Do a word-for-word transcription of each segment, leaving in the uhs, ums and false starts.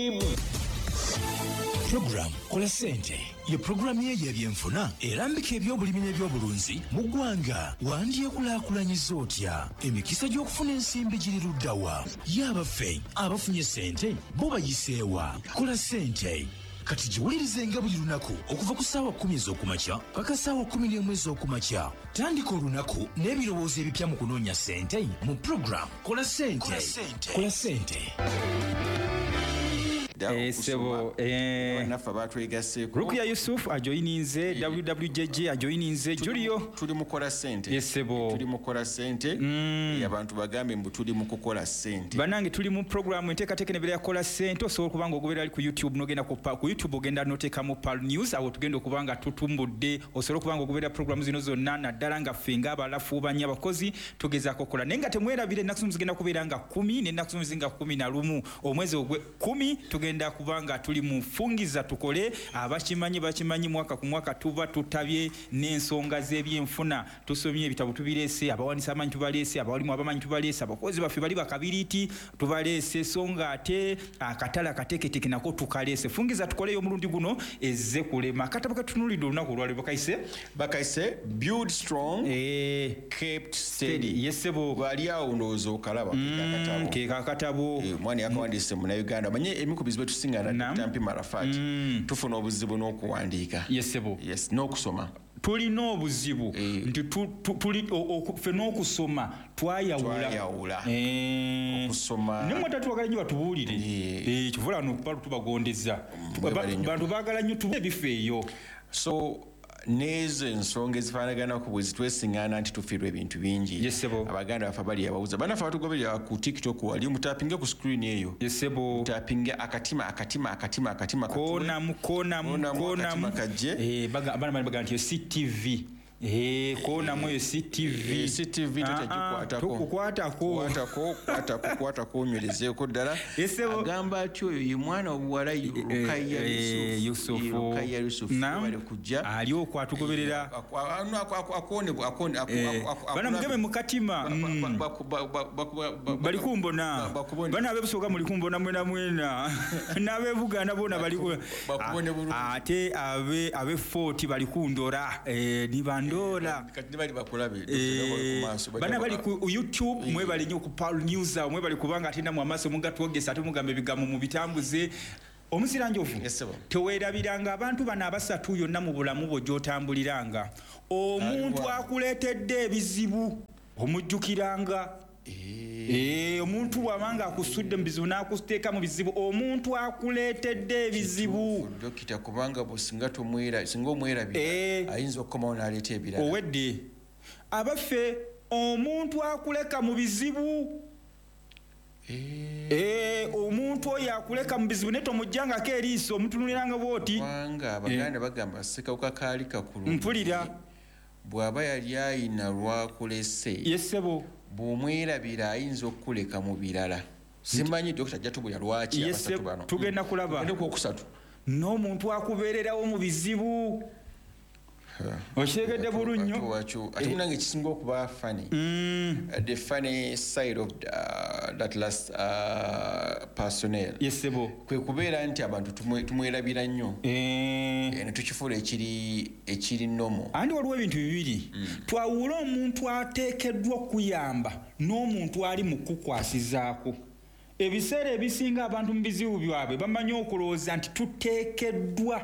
Program Kola Sente ye programu ye y'ebyenfuna erambika ebyobulimi n'ebyobulunzi mu ggwanga wandyekulaakulanyiza otya emikisa gy'okufuna ensimbi giri luddawa y'abaffe abafunye sente bo bayiseewa Kola Sente kati giwulirize nga buli lunaku okuva ku ssaawa kkumi ez'okumakya paka ssaawa kkumi n'emu ez'okumakya tandika olunaku n'ebirowoozo ebipya mu kunoonya sente mu program Kola Sente. Kola Sente. Eh, sebo eh nafa batwegasseko Rukia Yusuf ajoyininze W W J J ajoyininze Julio tuli mukola sente yes sebo tuli mukola sente mm. abantu bagambe mbu tuli mukola sente banange tuli mu program enteka tekene bele yakola sente so kubanga ogobera ali ku YouTube nogenda ku ku YouTube ogenda noteka mu Pal News awo tugenda kubanga tutumbudde osolo kubanga ogobera program zino zonna naddala nga fenga abalafu banya bakozi tugeza kokola nenga temwerabire nakusumuzi genda kuberanga kumi ne nakusumuzi nga kumi na lumu omwezi ogwe kumi tugenda Enda kubanga tuli mufungiza tukole abakimanyi bakimanyi mwaka ku mwaka tuba tutabye n'ensonga z'ebyenfuna tusomye ebitabu tubirese abawanisa amanyi tubalese abawalimu abamanyi tubalese abakozi baffe bali bakabiriti tubalese songa ate akatala kateketeke nako tukalese fungiza tukole yo mulundi guno ezze kulema katabaka tunulidde olunaku olwale bakaise bakaise build strong eh kept steady yesebo bali awo ndozo kalaba kakatabo ke kakatabo eh mwani yakawandise mu Uganda manye emikubizo tusingana tampi marafati mm. tufuna obuzibu n'okuwandiika yesebo yes n'okusoma tulina obuzibu e. nti tuli fe n'okusoma twayawula eh okusoma nimwe tatwagala nnyo batubuulire eh kivula n'okupalu tubagondeza bantu baagala nnyo tubifeeyo so nezo ensonga ezifaanagana ku bwe zitwesingana nti tufiirwa ebintu bingi yesebo abaganda bafa bali abawuza banafa batugoberera ku TikTok wali mutapinga ku screen eyo yesebo mutapinga akatima akatima akatima akatima kona mukona mukona eh baga bana baga nti C T V eh kona moyo C T V C T V tatajikwatako tukukwatako kwatako kwatako kwatako nyeleze ko dala agamba ati oyo ye mwana obuwala Rukaya Yusuf Rukaya Yusuf bali kujja ali okwatugoberera akone akone bana mugeme mukatima bali kumbona bana abebusoga muri kumbona mwena mwena nabe bugana bona bali ate abe abe forty bali kundora eh niba Dola kati bali bakulabe bana bali ku YouTube mwe bali nyo ku Pal News mwe bali kubanga atinda mu amaso mugatwogesa ate mugambe bigambo mu bitambuze omusiranjofu tewerabiranga abantu bana abasatu yonna mu bulamu bo jotambuliranga omuntu akuletedde ebizibu omujjukiranga Eh omuntu wamanga akusudde mbizibu nakusteeka mu bizibu omuntu akuletedde ebizibu dokita kubanga bosinga tomwera singa omwera bi ayinza okoma onaleta ebirala owedde abaffe omuntu akuleka mu bizibu eh omuntu oyo akuleka mu bizibu neto mujjanga ke eriiso omutunuliranga bwoti wanga abaganda bagamba seka ukakali kakulu mpulira bwaba yali ayina lwakulese yesebo bumwerabira ayinza okuleka mu birala simanyi dokita jatubulya lwaki abasatu bano tugenda kulaba ndiko okusatu n'omuntu akubeererawo mu bizibu okyegedde bulunnyo wacho ate munange kisinga okuba funny the funny side of uh, that last uh, personnel yesebo kwe kubeera nti abantu tumwerabira nnyo eh ne tukifuula ekiri ekiri nomo andi waliwo ebintu bibiri twawula omuntu ateekeddwa okuyamba n'omuntu ali mu kukwasizaako ebiseera ebisinga abantu mu bizibu byabwe bamanyi okulowooza nti tuteekeddwa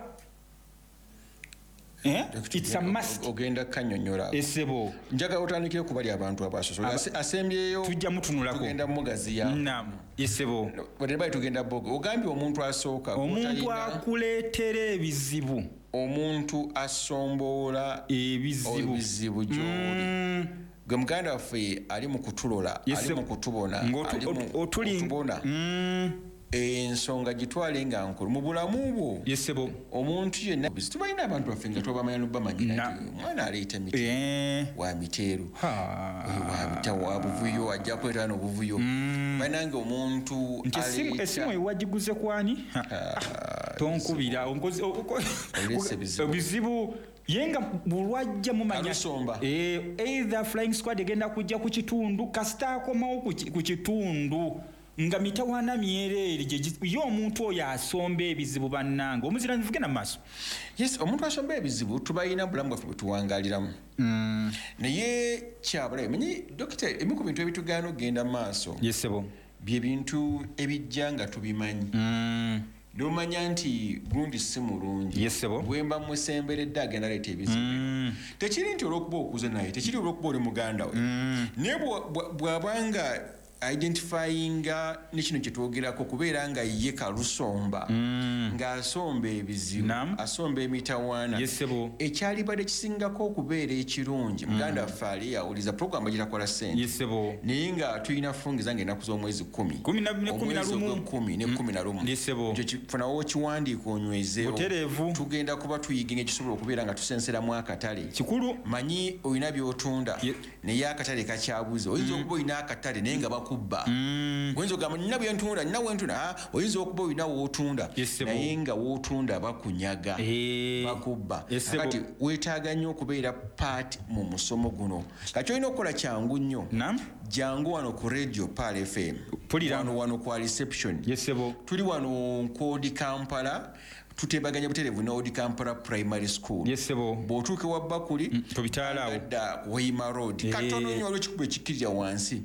Eh? It's a must. Ogenda kanyonyola. Esebo. Njaga otandikire kubali abantu abasoso. Asembyeyo. Tujja mutunulako. Tugenda mugazi ya. Naam. Esebo. Bwe bayi tugenda bogo. Ogambye omuntu asooka. Omuntu akuleetera ebizibu. Omuntu asombola ebizibu. Ebizibu gy'oli. Mm. Gwe muganda waffe ali mu kutulola. Ali mu kutubona. Ali mu kutubona. Mm. ensonga gitwale nga nkulu mu bulamu bwo yesebo omuntu yenna tubalina abantu bafenga tobamanya n'obamanyira mwana aleeta miti wa miteeru wa mitawa buvuyo ajja kwetana obuvuyo banange omuntu aleeta esimu ewagiguze kwani tonkubira onkozi obizibu yenga bulwajja mumanya eh either flying squad egenda kujja ku kitundu kasita akomawo ku kitundu nga mitawaana myerere yo omuntu oyo asomba ebizibu bannanga omuziranyi vugenda maaso. Yes, omuntu asomba ebizibu tubalina bulamu bwaffe bwetuwangaaliramu mm. naye kyabulayo manyi dokita emu ku bintu ebitugaana okugenda mu maaso yesebo bye bintu ebijja nga tubimanyi mm. nomanya nti gundi si mulungi yesebo bwemba musemberedde agenda leeta ebizibu mm. tekiri nti olwokuba okuze naye tekiri olwokuba oli muganda we mm. naye bw'abanga identifyinga nekino kyetwogerako kubeera nga ye kalusomba mm. ng'asomba ebizibu asomba emitawaana yesebo ekyalibadde kisingako okubeera ekirungi muganda waffe mm. ali yawuliza puroguramu girakola ssente yesebo naye nga tulina fungiza ng'ennaku z'omwezi kumi omwezi ogw'ekkumi n'ekkumi na lumu yesebo ekyo kifunawo kiwandiika onywezeewo butereevu tugenda kuba tuyiga ekisobola okubeera nga tusenseramu akatale kikulu manyi olina by'otunda naye akatale kakyabuze oyinza okuba olina akatale naye nga kubba mm. oyinza okugamba nina bwentunda nina wentunda oyinza okuba olina wootunda naye nga wootunda bakunyaga hey. bakubba kati weetaaga nnyo okubeera paati mu musomo guno kati olina okukola kyangu nnyo jangu wano ku radio Pal F M wano wano kwa reception yesebo tuli wano nkodi Kampala tutebaganya buterevu na Odi Kampala Primary School yesebo bw'otuuke wa Bakuli mm, tubitaalaawo da Wayima Road hey. katono nnyo waliwo ekikuba ekikirira wansi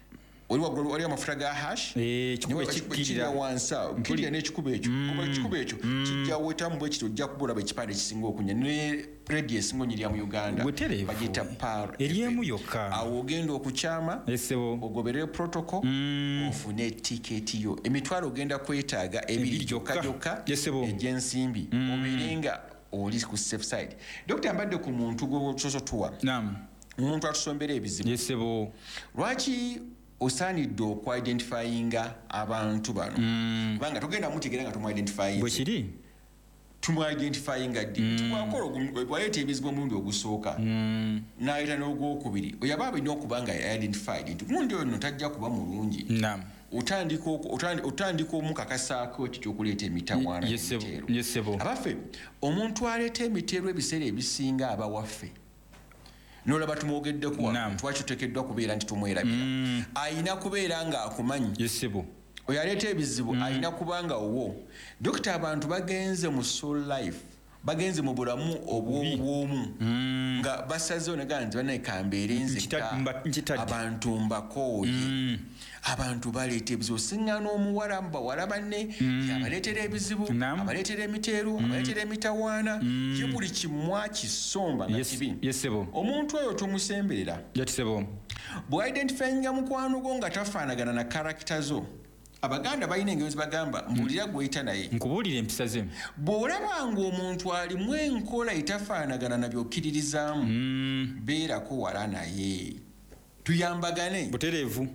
waliwo waliwo amafuta ga hash eh kikuba ekikirira wansi kirya n'ekikuba ekyo kuba ekikuba ekyo kijja wetamu bwe kityo ojja kubula ekipande ekisinga okunya ne radio esinga onyirya mu Uganda bagiyita Pal eriemu yokka awo ogenda okukyama yesebo ogoberere protocol mm. ofune tiketi yo emitwalo ogenda kwetaaga ebiri gyokka gyokka egy'ensimbi mm. obirenga oli ku safe side Doctor mbadde ku muntu gwososotuwa naam omuntu atusombera ebizibu yesebo lwaki osaanidde okwidentifyinga abantu bano kubanga mm. tugenda mutegeera nga tumuidentifyinga bwe kiri tumuidentifyinga ddi mm. twakola bwaleeta ebizibu omulundi ogusooka mm. n'ayita n'ogwokubiri oyaba alina okuba nga identified nti gundi oyo no tajja kuba mulungi naam otandika omukakasaako ekyo kyokuleeta emitawaana yesebo abaffe omuntu aleeta emiteero ebiseera ebisinga abawaffe nolaba tumwogeddeko twakiteekeddwa kubeera nti tumwerabira mm. ayina kubeera nga akumanyi yesebo oyo aleeta ebizibu mm. ayina kuba nga owo dokita abantu bagenze mu soul life bagenze mu bulamu obwobwomu mm. nga basazeewo negaa nti banaekambeera enzeka abantu mbakooye mm. abantu baleeta ebizibu siŋŋana omuwala mu bawala banne mm. abaleetera ebizibu abaleetera emiteeru mm. abaleetera emitawaana mm. ye buli kimwa kisomba nga kibi yesebo omuntu oyo tumusemberera yatisebo bw'identifyinga mukwano gwo nga tafaanagana na karakita zo abaganda balina engero zibagamba mbuulira gweyita naye nkubuulira empisa ze bw'olaba ng'omuntu alimu enkola etafaanagana na by'okkiririzaamu mm. beerako wala naye tuyambagane butereevu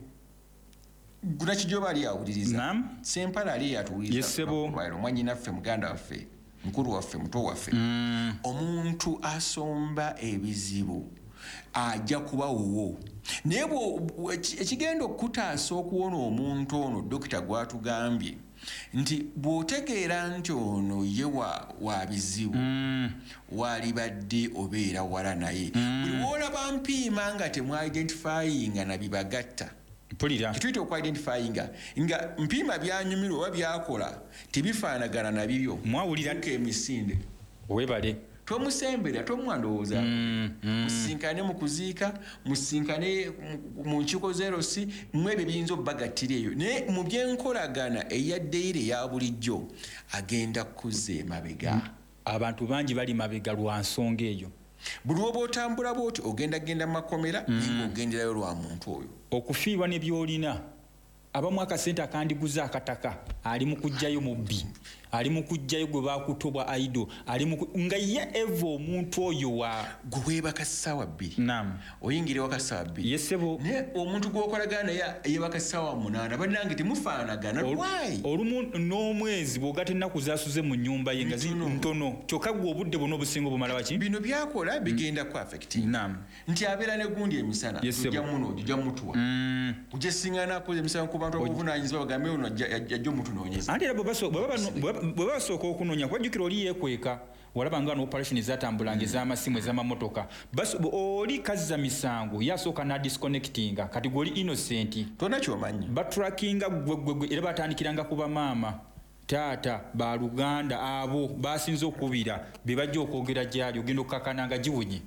guna kijoba ali awuliriza sempala ali atuwuliriza yesebo omwanyinaffe muganda waffe mukulu waffe muto waffe mm. omuntu asomba ebizibu ajja kuba wuwo naye ekigenda okutaasa okuwona omuntu ono dokita gwatugambye nti bw'otegeera nti ono ye wa bizibu mm. walibadde obeera wala naye mm. buli woolaba mpiima nga temwidentifyinga na bibagatta mpulira kituyita okwidentifyinga nga mpiima byanyumirwa oba byakola tebifaanagana na bibyo mwawulira emisinde owebale tomusembera tomwandowooza mm, mm. musinkane mu kuziika musinkane mu nkiiko zerosi mu ebyo biyinza obbagattira eyo naye mu byenkolagana eyaddeire eya bulijjo agenda kuzza emabega mm. abantu bangi bali mabega lwa nsonga eyo buli oba otambula bwoti ogendagenda mu makomera mm. ninga ogenderayo lwa muntu oyo okufiirwa ne byolina abamu akasente akandiguza akataka ali mu kujjayo mubbi ali mu kujjayo gwe bakutobwa aido ali mu nga ye evo omuntu oyo wa gwe bakasaawa bbiri naam oyingire wakasaawa bbiri yesebo ne omuntu gwokolagana ya ye bakasaawa munaana bannange temufaanagana why olumu n'omwezi bw'ogata ennaku zaasuze mu nnyumba ye nga ntono kyokka gwe obudde buno obusinga obumala waki bino byakola bigenda ku affecting naam nti abeera ne gundi emisana ojja muno ojja mutuwa ojja singana akoze emisana ku bantu abavunaanyizibwa bagambe ono ajja omutunoonyeza anti era bwe bwe basooka okunoonya kwajjukira oli yeekweka walaba nga n'operation zatambulanga ez'amasimu ez'amamotoka oli kazza misango yasooka n'adisconnectinga kati gw'oli innocent tona kyomanyi batrackinga gwegwegwe era batandikiranga kuba maama taata baluganda abo basinze okubira be bajja okwogera gyali ogenda okkakananga giwunye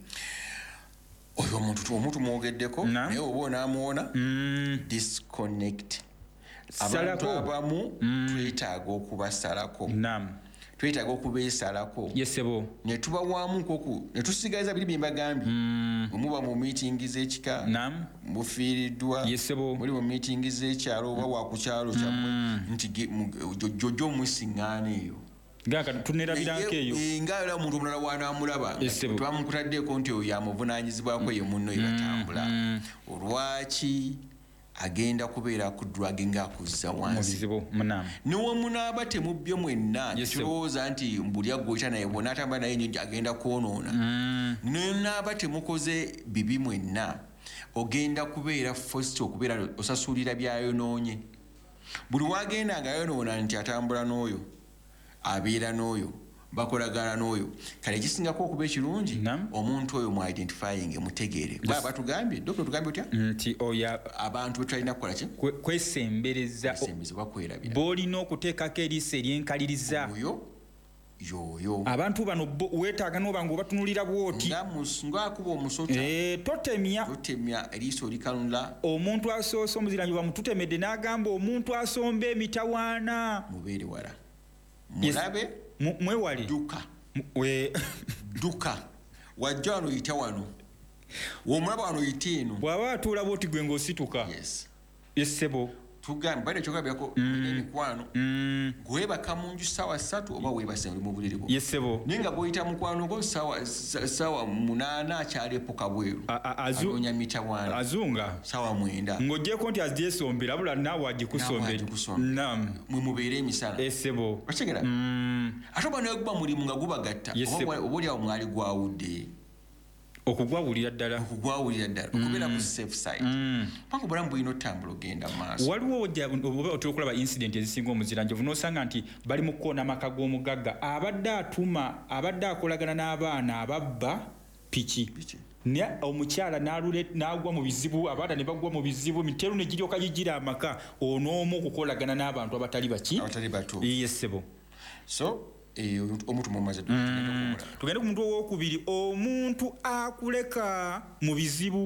oyo omuntu omuntu mwogeddeko naye oba onaamuwona disconnect abantu abamu twetaaga okubasalako twetaaga okubeesalako yesebo ne tuba wamu nkoku ne tusigaliza biri bye mbagambye muba mu miitingi z'ekika mufiiriddwa muli mu miitingi z'ekyalo oba wa ku kyalo kyammwe nti jjojjo musiŋŋaana eyo tunerabirako eyo ngaera omuntu omulala wanaamulaba twamukutaddeeko nti oyo yamuvunaanyizibwako ye munno yebatambula olwaki agenda kubeera ku drug ng'akuzza wansi niwe munaaba temubbye mwenna tulowooza nti mbuli aggoyita naye bwona atamba naye nyo agenda kwonoona nenaaba temukoze bibi mwenna ogenda kubeera first okubeera osasulira byayonoonye buli wagenda nga yonoona nti atambula n'oyo abeera n'oyo bakolagana n'oyo kale kisingako okuba ekirungi omuntu oyo mu identifying mutegeere baba batugambye dokita tugambye otya nti oya abantu betulina kukola ki kwesembereza b'olina okuteekako eriisa eryenkaliriza oyo yoyo abantu bano weetaaga n'oba nga obatunulira bwoti ngaakuba omusota totemya totemya eriisa olikanula omuntu asoose omuziranyi bamututemedde n'agamba omuntu asomba emitawaana mubeere wala mulabe mwewali duka we duka wajja wano yita wano womulaba wano yita eno bw'aba atuula bwoti gwe ng'osituka yes yessebo tugambe bade kyogabyako emikwano gwebaka mu nju ssaawa ssatu oba weebase mu buliri bwo yessebo naye nga bw'oyita mukwano gwo ssaawa munaana akyalepoka bweru anoonya mitawaana azunga ssaawa mwenda ng'oggyeko nti agyesombera bula naawe agikusombera nam mwe mubeere emisana essebo okitegeera ate oba naye guba mulimu nga gubagatta oba oliawo mwali gwawudde okugwawulira ddala okugwawulira ddala okubeera ku safe side paka obulamu bulina otambula ogenda maaso waliwo oba otera okulaba incident ezisinga omuziranjovu n'osanga nti bali mu kukoona amaka g'omugagga abadde atuma abadde akolagana n'abaana ababba piki ne omukyala n'agwa mu bizibu abaana ne bagwa mu bizibu miteru ne giryoka gigira amaka onoomu okukolagana n'abantu abatali baki abatali bato yessebo so omuntu mumaze tugende ku muntu owokubiri omuntu akuleka mu bizibu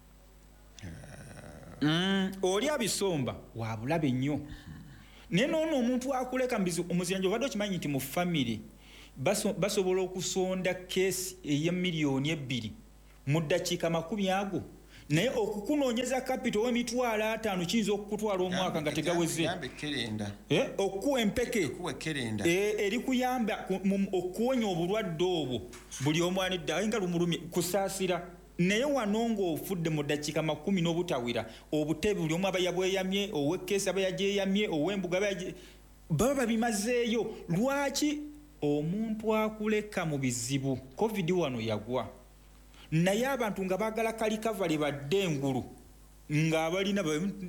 oli abisomba wabulabe nnyo naye noono omuntu akuleka mu bizibu omuziranjo obadde okimanyi nti mu famire basobola okusonda keesi eya miliyoni ebbiri mu ddakiika makumi ago naye okukunoonyeza kapito w'emitwalo ataano kiyinza okukutwala omwaka nga tegaweze okukuwa empeke eri kuyamba okuwonya obulwadde obwo buli omwana edda nga lumulumye kusaasira naye wano ng'ofudde mu ddakiika makumi n'obutawira obutebe buli omu aba yabweyamye ow'ekkeesi aba yagyeyamye ow'embuga baba babimazeeyo lwaki omuntu akuleka mu bizibu covid wano yagwa naye abantu nga baagala kalikavale badde engulu ng'abalina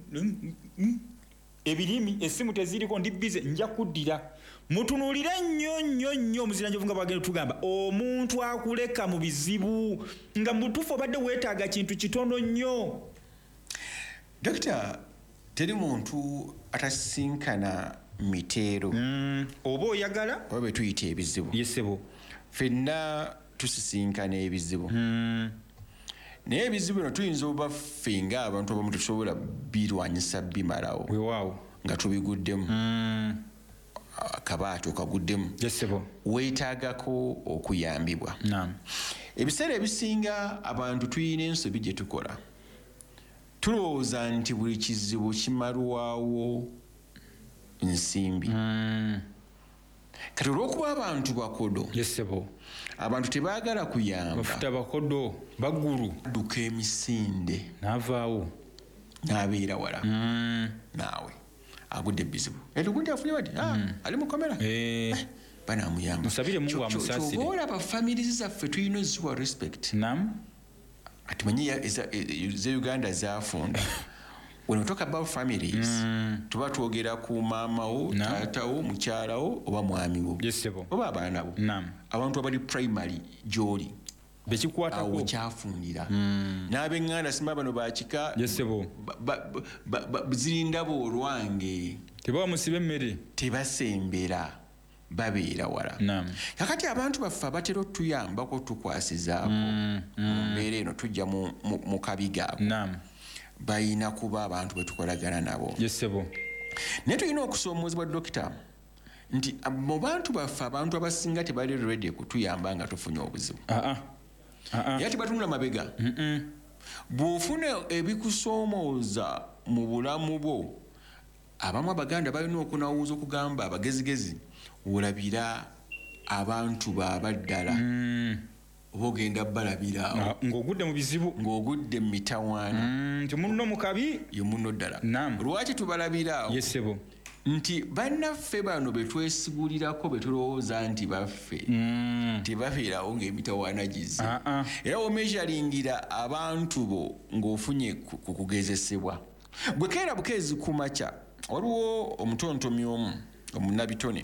ebirimi essimu teziriko ndi bize nja kuddira mutunuulire nnyo nnyo nnyo omuziranjovu nga bagenda tugamba omuntu akuleka mu bizibu nga mutuufu obadde weetaaga kintu kitono nnyo dokita teri muntu atasinkana miteero oba oyagala oba bwe tuyita ebizibu yesebo ffenna tusisinkana ebizibu naye ebizibu bino tuyinza oba ffe ng'abantu abamu tetusobola birwanyisa bimalawo wewaawo nga tubiguddemu akabaati okaguddemu weetaagako okuyambibwa ebiseera ebisinga abantu tuyina ensobi gye tukola tulowooza nti buli kizibu kimalwawo nsimbi kati olw'okuba abantu bakodo abantu tebaagala kuyamba bafuta bakodo baggulu adduka emisinde n'avaawo n'abeera wala naawe agudde ebizibu etugundi afunye bati ali mu kamera banaamuyamba musabire mungu amusaasire kyova olaba famirizi zaffe tulina oziwa respect nam atimanyi ze uganda zafunda when we talk about families mm. tuba twogera ku maama wo no. taata wo mukyala wo oba mwami wo yes, oba abaana bo abantu abali primary gy'oli bekikwatako kyafundira mm. n'ab'eŋŋanda simba bano bakika yesebo zirinda boolwange tebawa musiba emmere tebasembera babeera wala kakati abantu baffe abatera otuyambako tukwasizaako mu mbeera eno tujja mu kabiga ako bayina kuba abantu betukolagana nabo yesebo naye tulina okusoomoozebwa dokita nti mu bantu baffe abantu abasinga tebali ready kutuyamba nga tufunye obuzibu era tebatunula mabega bw'ofuna ebikusoomooza mu bulamu bwo abamu abaganda balina okunawuuza okugamba abagezigezi olabira abantu baabaddala oba ogenda balabira ng'ogudde mu bizibu ng'ogudde mu mitawaana nti munno mu kabi ye munno ddala lwaki tubalabiraawo yesebo nti bannaffe bano betwesigulirako betulowooza nti baffe tebabeerawo ng'emitawaana gize era womejalingira abantu bo ng'ofunye ku kugezesebwa bwe keera bukeezi ku makya waliwo omutontomi omu omunabitone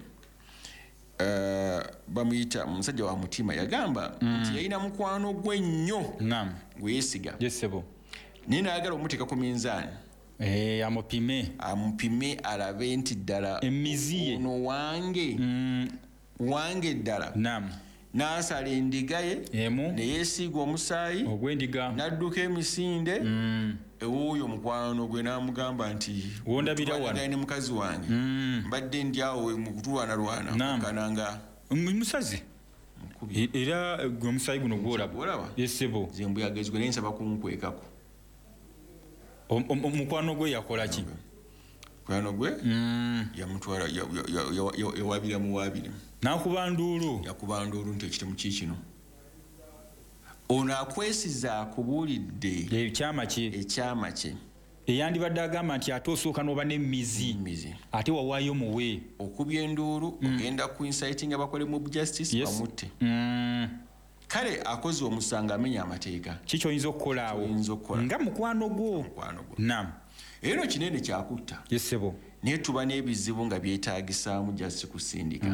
bamuyita omusajja wa mutima yagamba nti yalina mukwano gwe nnyo gwe yeesiga naye naagala omuteeka ku minzaani amupime amupime alabe nti ddala emizi ye ono wange wange ddala n'asala endiga ye ne yeesiiga omusaayi ogw'endiga n'adduka emisinde ewuuyo mukwano gwe n'amugamba nti wondabira wano ne mukazi wange mbadde ndi awo mu kutulwanalwana kananga musazi era gwe omusaayi guno gwolaba yesebo zembuyagezigwe naye nsaba kunkwekako omukwano gwe yakola ki mukwano gwe yamutwala yawabira muwabire nakuba nduulu yakuba nduulu nti ekitemu kikino ono akwesiza akubuulidde ekyama kye ekyama kye eyandibadde agamba nti ate osooka n'oba n'emizi ate wawaayo muwe okubya enduulu ogenda ku inciting abakole mu justice bamutte kale akoze omusango amenya amateeka kiki oyinza okukola awo nga mukwano gwo nam eno kinene kyakutta yesebo naye tuba n'ebizibu nga byetaagisaamu jasi kusindika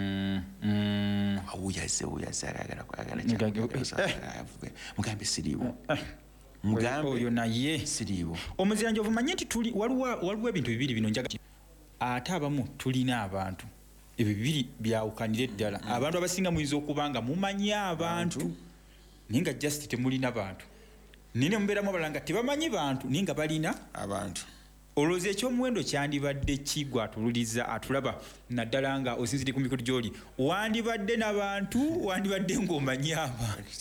awuyaze wuyaze agagala kwagala mugambe siriiwo mugambe oyo naye siriiwo omuziranjovu manye nti tuli waliwo ebintu bibiri bino njaga ate abamu tulina abantu ebyo bibiri byawukanire ddala abantu abasinga muyinza okuba nga mumanyi abantu naye nga just temulina bantu nine mubeeramu abalala nga tebamanyi bantu naye nga balina abantu olowooza ekyomuwendo kyandibadde kigwa atululiza atulaba naddala nga osinziri ku mikutu gy'oli wandibadde n'abantu wandibadde ng'omanyi abantu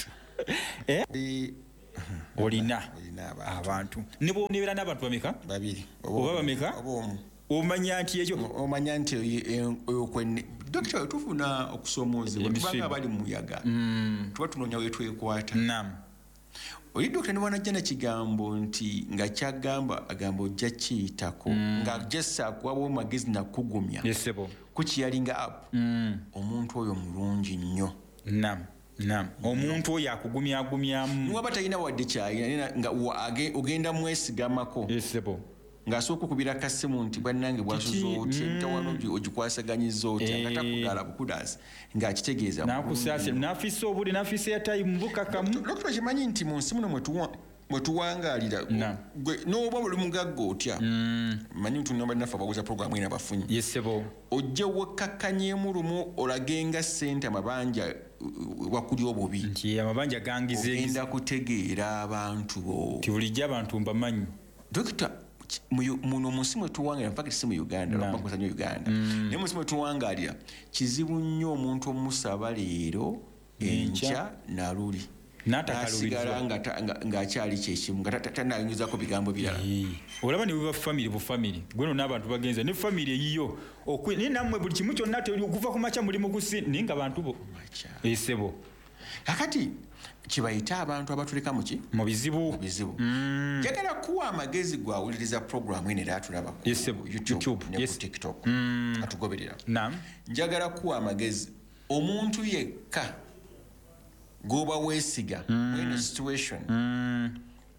olina abantu ne bwonebeera n'abantu bameka babiri oba bameka omanya nti ekyo omanya nti okwenne dokita we tufuna okusoomoozebwa tubanga bali mu muyaga tuba tunoonya wetwekwata oli dokita ne bwanajja nakigambo nti nga kyagamba agamba ojja kiyitako nga jessa akuwabawo magezi nakugumya ku kiyalinga app omuntu oyo mulungi nnyo nam omuntu oyo akugumyagumyamu niwaba talina wadde kyayina nga ogenda mwesigamako ng'asooka okubira kasimu nti bannange bwasuza otya ntawano ogikwasaganyizza otya nga takugala bukudaasi ng'akitegeeza nafisa obuli nafisa yatayimu bukakamu dokita kimanyi nti mu nsi muno mwe tuwangaalira n'oba buli mugagga otya manyi nti naffe abaguza puroguramu ena bafunye ojja wekkakkanyeemu lumu olagenga ssente amabanja wakuli obubi nti amabanja gangize ogenda kutegeera abantu bo ti bulijjo abantu mbamanyi dokita muno munsi mwe tuwangalira mpaka si mu Uganda lwakusa nnyo Uganda naye munsi mwe tuwangalira kizibu nnyo omuntu omusaba leero enkya naluli nasigala ng'akyali kyekimu nga tanayingizako bigambo birala olaba ne bweba famire bufamire gweno n'abantu bagenza ne famire eyiyo naye nammwe buli kimu kyonna teri okuva ku makya mulimu kusi naye nga bantu bo esebo kakati kibayita abantu abatuleka muki mu bizibu bizibu njagala kuwa amagezi gwawuliriza programu eno era atulaba ku YouTube ne ku TikTok atugoberera njagala kuwa amagezi omuntu yekka goba weesiga eno situation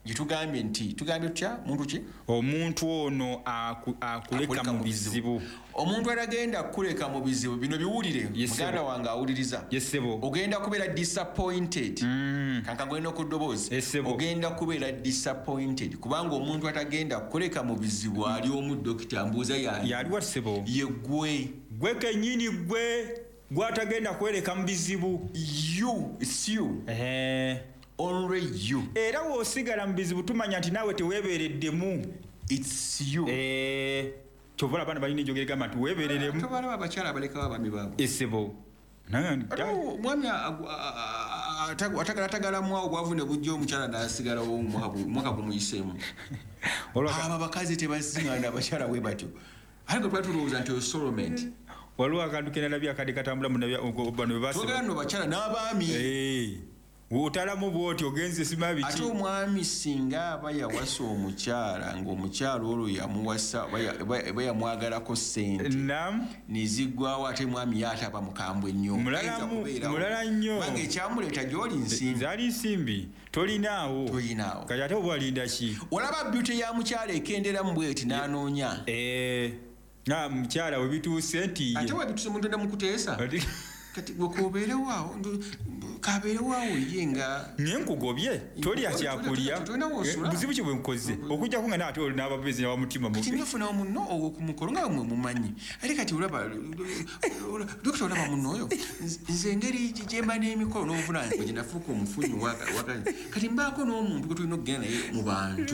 gitugambye nti tugambye tutya muntu ki omuntu ono akuleka mu bizibu omuntu atagenda kuleka mu bizibu bino biwulire muganda wange awuliriza ogenda kubeera disappointed kankagwenda ku ddoboozi ogenda kubeera disappointed kubanga omuntu atagenda kuleka mu bizibu ali omu dokita mbuuza yaliwa sebo ye gwe gwe kennyini gwe gwatagenda kwereka mu bizibu you it's you eh only you era woosigala mu bizibu tumanya nti naawe teweebeereddemu it's you eh chovola bana balina enjogera egamba nti weebeereremu tobala abakyala balekawo abaami baabwe esebo mwami atagala mwawo bwavu ne bujja omukyala n'asigalawo omwaka gumuyiseemu abo abakazi tebasiŋŋana abakyala bwe batyo ate gwe tuba tulowooza nti osolomenti waliwo akantu kenalabye akadde katambula bano bebasogera nno bakyala n'abaami otalamu bwoti ogenze sima biki ate omwami singa aba yawasa omukyala ng'omukyala olwo yamuwasa eba yamwagalako ssente neziggwawo ate mwami yaataba mukambwe nnyo mulala nnyo kubanga ekyamuleeta gy'oli nsimbi zaali nsimbi tolinaawo tolinaawo kati ate oba walinda ki olaba byute ya mukyala ekenderamu bweti n'anoonya na mukyala we bituuse nti ate we bituuse muntu enda mukuteesa kati gwekobeerewaawo kabeerewaawo ye nga naye nkugobye tolya kyakulya buzibu ki bwe nkoze okujjako nga naate n'ababezi n'abamutima mubi nfunawo munno ogwo ku mukolo nga mwe mumanyi ate kati olaba dokita olaba munno oyo nze engeri gyemba n'emikolo n'obuvunaanyizibwa gye nafuuka omufunyi wakati kati mbaako n'omuntu gwe tulina okugenda naye mu bantu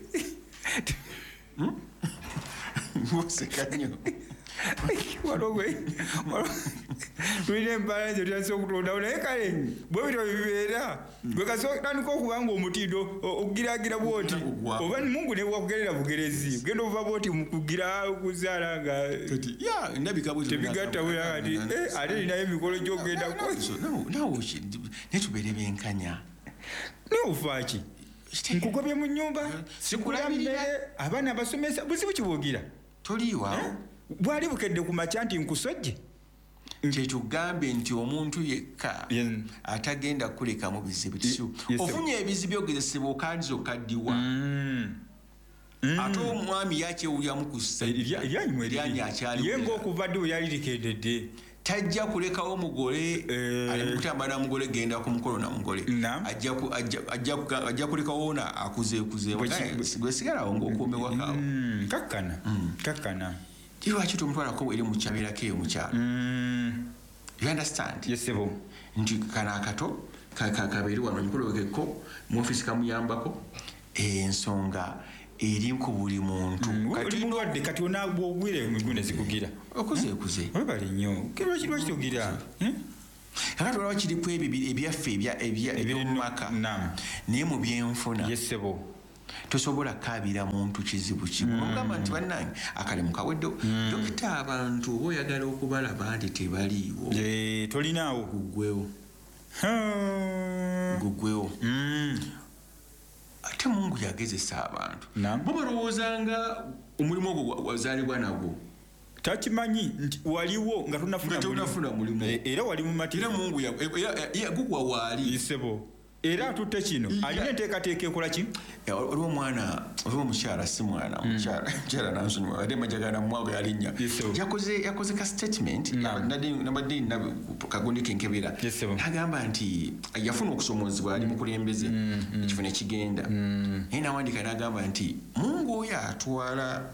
oseka nnyo walogwe tulina embaala nze tutandise okutondawo naye kale bwe bityo bibeera gwe kasitandika okubanga omutindo okugiragira bwoti oba mungu newakugerera bugerezi ogenda obuva bwoti mukugira okuzaala nga tebigattawera ati ate ninayo emikolo gy'ogendako naye tubeere benkanya naye ofaaki nkugobye mu nnyumba sikulabire abaana abasomesa buzibu kibwogira toliiwaawo bwali bukedde ku makya nti nkusojje kyetugambye nti omuntu yekka atagenda kuleka mu bizibu tisu ofunye ebizibu byogezesebwa okandiza okaddiwa ate omwami yakyewulyamu ku eryanyi akyaliye ng'okuva dde we yali likededde tajja kulekawo mugole ali mukutambala na mugole genda ku mukolo na mugole ajja kulekawo na akuzeekuze gwesigalawo ng'okuumewakawo kakkana kakkana lwaki tomutwalako eri mukyabeerako eyo mukyalo you understand yesebo nti kana akato kabeere wano emikolo gekko mu ofisi kamuyambako ensonga eri ku buli muntu mulwadde kati onagwa ogwire emigundi zikugira okuzeekuze webali nnyo lwaki tugira kakati olaba kiriku ebyo ebyaffe ebyomumaka naye mu byenfuna yesebo tosobola kaabira muntu kizibu kimu ogamba nti bannange akale mukaweddewo dokita abantu oba oyagala okubalaba nti tebaliiwo tolinaawo guggwewo guggwewo ate mungu yagezesa abantu bo balowoozanga omulimu ogwo wazaalibwa nagwo takimanyi nti waliwo nga tonafuna mulimu era wali mu matira mungu gugwa waali isebo era atutte kino alina enteekateeka ekola ki oliwo omwana oliwo omukyala si mwana mukyala nansonyiwa ate majagana mumwago yalinnya yakoze ka statement nabadde kagundi kenkebera nagamba nti yafuna okusomozebwa ali mukulembeze ekifo nekigenda naye nawandika nagamba nti mungu oyo atwala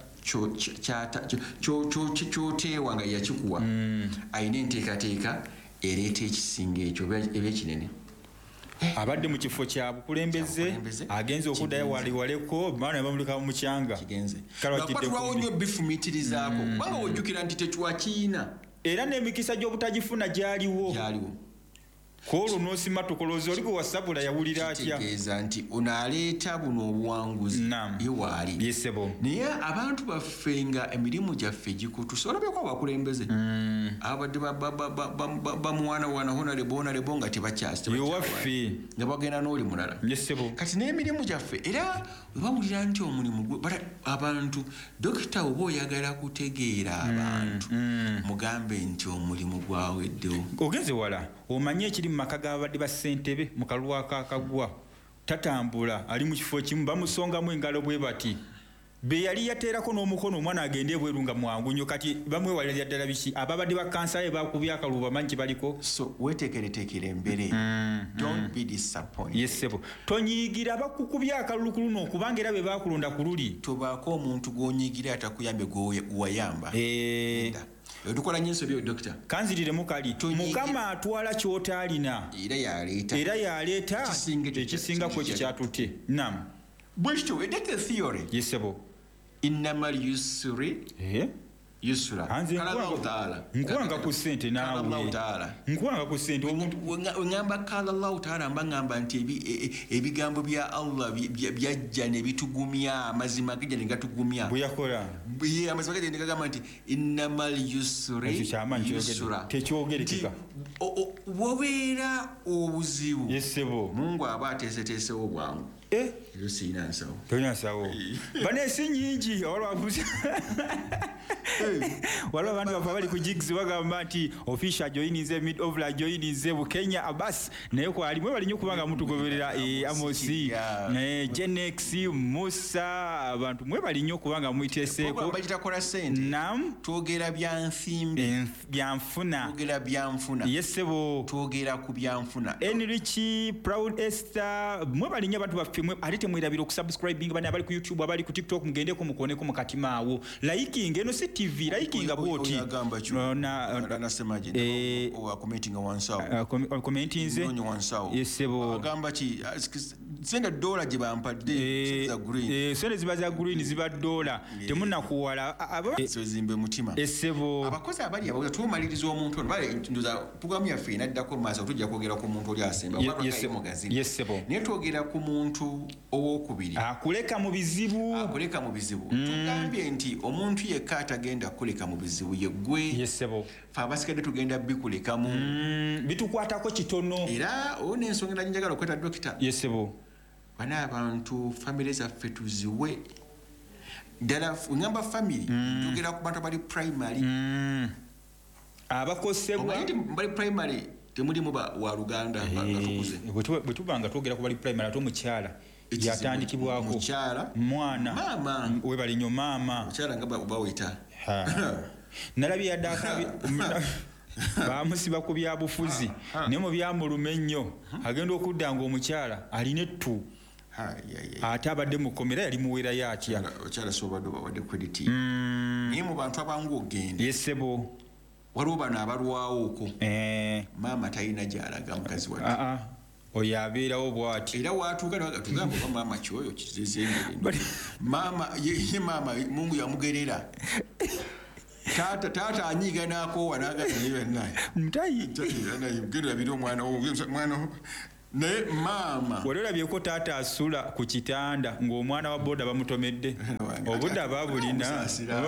kyoteewa nga yakikuwa alina enteekateeka ereeta ekisinga ekyo ebyekinene abadde mu kifo kya bukulembeze agenze okuddayo waliwaleko baana bamuleka mu kyanga kalwatulwawo nnyo bifumitirizaako kubanga wojjukira nti tekiwakiina era n'emikisa gy'obutagifuna gyaliwo kwolwo n'osima tukolozi oli gwe wasabula yawulira atya kitegeeza nti onaaleeta buno obuwanguzi ye waali yesebo naye abantu baffe nga emirimu gyaffe gikutusa olabyeko abakulembeze abadde bamuwaanawaana honalebo honalebo nga tebakyasiwaffe nga bagenda n'oli mulala yesebo kati n'emirimu gyaffe era webawulira nti omulimu abantu dokita oba oyagala kutegeera abantu mugambe nti omulimu gwaweddewo ogenze wala omanye ekiri mu maka g'abadde ba ssentebe mu kalwa kakagwa tatambula ali mu kifo kimu bamusongamu engalo bwe bati be yali yateerako n'omukono omwana agende bweru nga mwangu nnyo kati bamwewalira ddala biki ababadde bakansa ye bakubya akalubu bamanyi kibaliko so weteekereteekera embere don't be disappointed yesebo tonyiigira bakukubya akalulu ku luno kubanga era be bakulonda ku luli tobaako omuntu gw'onyiigira atakuyambe gwewayamba tukola nnyo ensobi dokita kanziriremu kali mukama atwala ky'otaalina era yaleeta era yaleeta ekisingako ekyo kyatutte nam bwekityo edeka theory yesebo innamal yusri yusra kalallahu taala nkwanga ku ssente naawe nkwanga ku ssente ngamba kala allahu taala mba ngamba nti ebigambo bya allah byajja ne bitugumya amazima gajja ne gatugumya bwe yakola amazima gajja ne gagamba nti innamal yusri yusra tekyogerekeka wobeera obuzibu yesebo mungu aba ateeseteesewo bwangu eh yo sina nsawo tonya nsawo bane si nyingi olwabuza wala bantu bava bali ku jigs bagamba nti official joinize mid of la joinize bu Kenya abas naye ko ali mwe bali nyo kubanga mtu goberera e Amosi eh Genex Musa abantu mwe bali nyo kubanga muiteseko bajita kola sente nam twogera bya nfimbi bya nfuna twogera bya nfuna yesebo twogera ku bya nfuna Enrichi Proud Esther mwe bali nyo abantu bafimwe alite mwirabiro ku subscribing bane abali ku YouTube abali ku TikTok mugende ko mukone ko mukatimaawo liking eno si T V liking aboti na anasemaje eh o commenting wansawo commenting ze yesebo agamba ki senda dola jibampadde za green eh sende ziba za green ziba dola temuna kuwala so zimbe mutima esebo abakozi abali abo tumaliriza omuntu bale nduza programu ya fina ddako maso tujja kwogera ku muntu oli asemba yesebo yesebo ne twogera ku muntu owokubiri akuleka mu bizibu akuleka mu bizibu tugambye nti omuntu yekka atagenda kuleka mu bizibu yeggwe yesebo fa abasikadde tugenda bikulekamu bitukwatako kitono era one ensonga njagala okweta dokita yesebo bana abantu family zaffe tuziwe ddala ngamba family tugera ku bantu bali primary abakosebwa bali primary temulimu wa Luganda batukuze bwe tubanga twogera ku bali primary ato mukyala yatandikibwako mukyala mwana mama we bali nyo mama mukyala ngaba bawita nalabye adakabi bamusiba ku byabufuzi ne mu byamulume nnyo agenda okuddanga omukyala alina ettu ate abadde mukomera yali muwera yatya okyala sobadde bawadde credit naye mu bantu abangu ogenda yesebo waliwo bano abalwawo okwo eh maama talina gyalaga mukazi wadde aa oyo abeerawo bw'ati era watuuka tugamba oba maama kyoyo kizezengere maama ye maama mungu yamugerera tata tata anyiga nakowa nagaiwe naye mutayi genda biro mwana mwana ne mama walolabyeko taata asula ku kitanda ng'omwana wa boda bamutomedde obudde babulina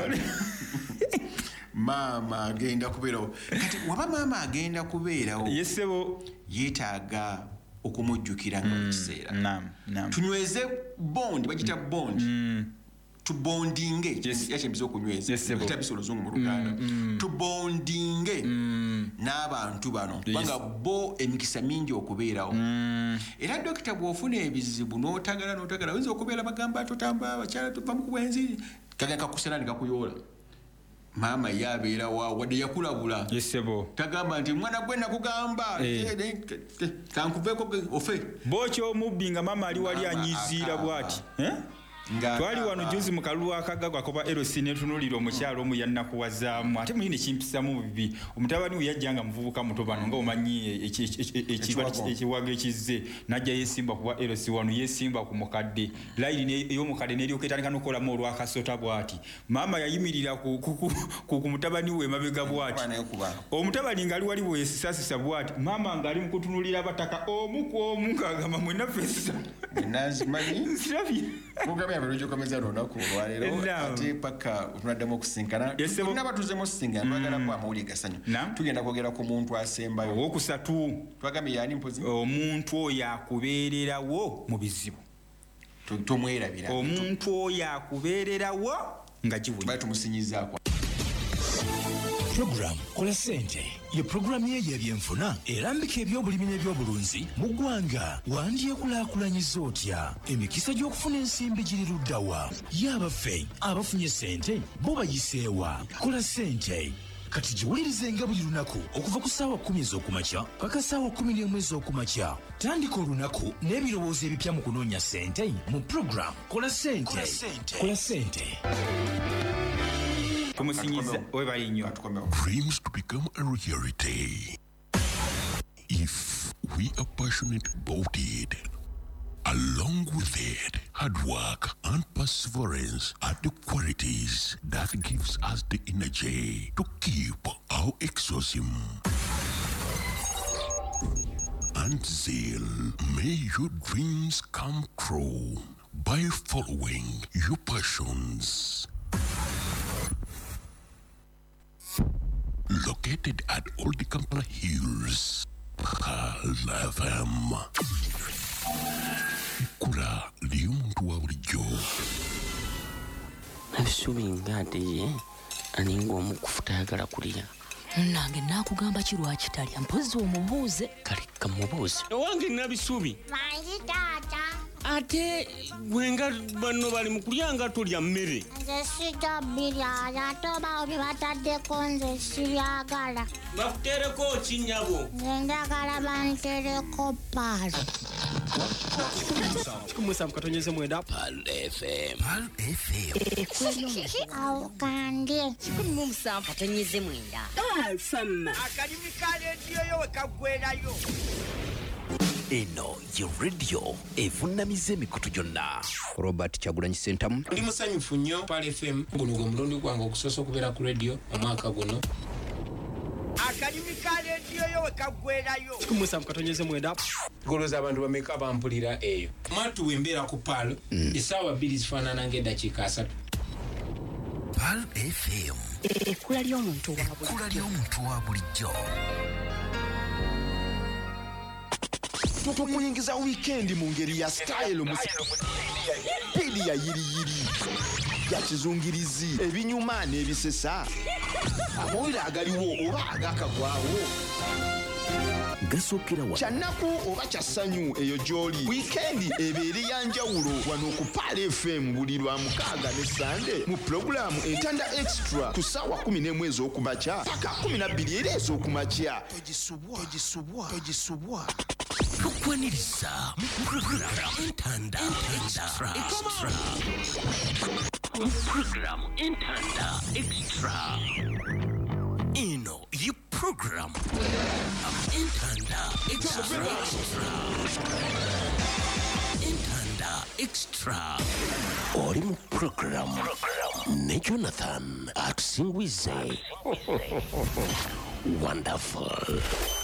mama agenda kubeerawo kati waba mama agenda kubeerawo yesebo yeetaaga okumujjukira nga mukiseera naam naam tunyweze bond bagita bond tubondinge yakyembiza okunyweza kita bisolo zungu mu Luganda tubondinge n'abantu bano kubanga bo emikisa mingi okubeerawo era dokita bw'ofuna ebizibu n'otagala n'otagala oyinza okubeera bagamba totamba abakyala tuvamu ku bwenzi kagenda kakusera ne kakuyoola maama yabeera wa wadde yakulabula yesebo tagamba nti mwana gwe nakugamba kankuveeko ofe bokyo omubbi nga maama ali wali anyiziira bw'ati twali wano juzi mu kalulu akagago akoba L C ne tunulira omukyalo omu yannakuwazaamu ate muyine kimpisamu bibi omutabani we yajjanga muvubuka muto bano nga omanyi ekiwago ekizze najja yesimba kuba L C wano yesimba ku mukadde layini ey'omukadde n'eryoka etandika n'okukolamu olwakasota bw'ati maama yayimirira ku mutabani we emabega bw'ati omutabani ng'ali wali bwesisasisa bw'ati maama ng'ali mu kutunulira abataka omu ku omu ng'agamba mwenaffe essa nsirabye abirujjo komeza lunaku olwaleero ate paka tunaddamu okusinkana nabatuuzemu okusinkana twagala ku amawulire gasanyu tugenda kwogera ku muntu asembayo owokusatu twagambye yani mpozi omuntu oyo akubeererawo mu bizibu tomwerabira omuntu oyo akubeererawo nga giwunya bali tumusinyizaako Program Kola Sente ye programu y'ebyenfuna erambika ebyobulimi n'ebyobulunzi mu ggwanga. Wandyekulaakulanyiza otya? Emikisa gy'okufuna ensimbi giri luddawa? Y'abaffe abafunye sente bo bayiseewa? Kola Sente kati giwulirize nga buli lunaku okuva ku ssaawa kkumi ez'okumakya paka ssaawa kkumi n'emu ez'okumakya. Tandika olunaku n'ebirowoozo ebipya mu kunoonya sente mu program Kola Sente. Kola Sente. Dreams to become a reality. If we are passionate about it, along with it, hard work and perseverance are the qualities that gives us the energy to keep our exorcism and zeal. May your dreams come true by following your passions. Located at Old Kampala Hills, Pearl F M. Kura liyo muntu wa bulijjo. Nabisubi ng'ate aninga omukufuta ayagala kulya. Nange nakugamba kirwa kitalya mpozi omubuuze. Kale kamubuuze. Owange nabisubi. Mangi taata. Ate gwenga banno bali mu kulya nga tolya mmere. Nze sijja birya ate oba bye bataddeko nze sibyagala. Bakutereko kinyabo. Nze njagala bantereko paali. Kumusamu katonyeze mwenda. Pearl F M. Pearl F M. Awukandye. Kumusamu katonyeze mwenda. Pearl F M. Akadimi kale ndiyo yo wekagwerayo. Eno ye radio evunnamiza emikutu gyonna. Robert Kyagulanyi Sentamu. Ndi musanyufu nnyo Pearl F M guno gwe mulundi gwange okusosa okubeera ku radio omwaka guno. Akadimi kale ndiyo yo wekagwerayo. Kumusamu katonyeze mwenda. Goloza abantu bameka bampulira eyo. Mwatu wembera ku Pearl. Essaawa bbiri zifaanana ng'eddakiika asatu. Pearl F M. Ekkula ly'omuntu wa bulijjo. Ekkula ly'omuntu wa bulijjo. Tukuyingiza weekend mu ngeri ya style pili ya yiri yiri ya kizungirizi ebinyuma n'ebisesa amawulire agaliwo oba agakagwawo gasokera wa kyanaku oba kyasanyu eyo gy'oli weekend ebeere ya njawulo wano ku Pearl F M buli lwa mukaaga ne Sande mu programu Entanda Extra ku ssaawa kkumi n'emu ez'okumakya paka kkumi na bbiri era ez'okumakya. Togisubwa togisubwa togisubwa tukwaniriza mu program Entanda Extra. Mu program Entanda Extra. Eno ye program Entanda Extra. Entanda Extra. Oli mu program ne Jonathan Aksingwize. Wonderful.